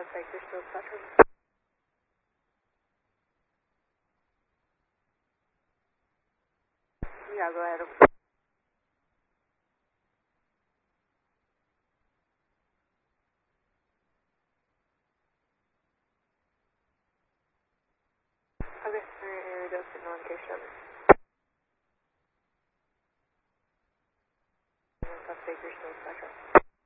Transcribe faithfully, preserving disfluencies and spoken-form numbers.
suspect, you're still spectrum. Yeah, go ahead. Okay, alright, air dose and notification. Suspect, you're still spectrum.